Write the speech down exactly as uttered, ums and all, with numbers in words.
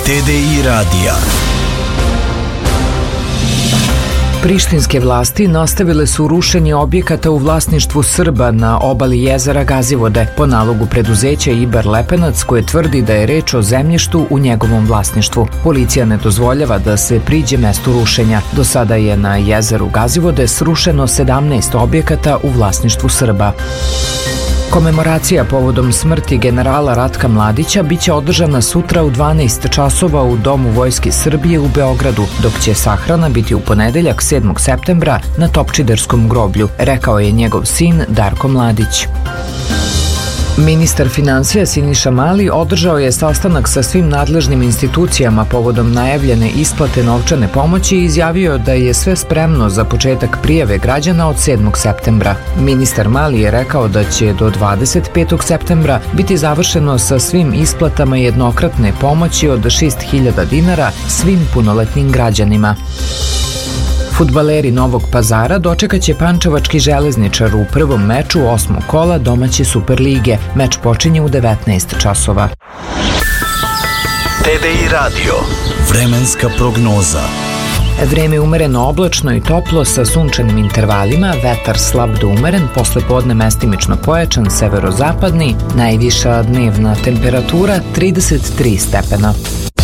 T D I radija. Prištinske vlasti nastavile su rušenje objekata u vlasništvu Srba na obali jezera Gazivode po nalogu preduzeća Iber Lepenac, koje tvrdi da je reč o zemljištu u njegovom vlasništvu. Policija ne dozvoljava da se priđe mestu rušenja. Do sada je na jezeru Gazivode srušeno sedamnaest objekata u vlasništvu Srba. Komemoracija povodom smrti generala Ratka Mladića biće održana sutra u dvanaest časova u Domu Vojske Srbije u Beogradu, dok će sahrana biti u ponedeljak sedmog septembra na Topčiderskom groblju, rekao je njegov sin Darko Mladić. Ministar finansija Siniša Mali održao je sastanak sa svim nadležnim institucijama povodom najavljene isplate novčane pomoći i izjavio da je sve spremno za početak prijave građana od sedmog septembra. Ministar Mali je rekao da će do dvadeset petog septembra biti završeno sa svim isplatama jednokratne pomoći od šest hiljada dinara svim punoletnim građanima. Fudbaleri Novog Pazara dočekaće pančevački Železničar u prvom meču osmog kola domaće Superlige. Meč počinje u devetnaest časova. T D I radio. Vremenska prognoza. Vreme umereno oblačno i toplo sa sunčanim intervalima, vetar slab do umeren, posle podne mestimično pojačan, severozapadni, najviša dnevna temperatura trideset tri stepena.